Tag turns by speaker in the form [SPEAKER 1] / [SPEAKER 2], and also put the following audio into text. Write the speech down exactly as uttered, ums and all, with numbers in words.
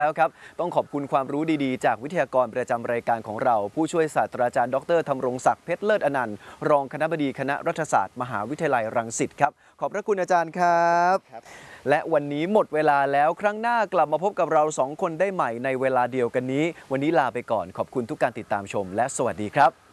[SPEAKER 1] แล้วครับต้องขอบคุณความรู้ดีๆจากวิทยากรประจำรายการของเราผู้ช่วยศาสตราจารย์ดรธำรงศักดิ์เพชรเลิศอนันต์รองคณบดีคณะรัฐศาสตร์มหาวิทยาลัยรังสิตครับขอบพระคุณอาจารย์ครับและวันนี้หมดเวลาแล้วครั้งหน้ากลับมาพบกับเราสองคนได้ใหม่ในเวลาเดียวกันนี้วันนี้ลาไปก่อนขอบคุณทุกการติดตามชมและสวัสดีครับ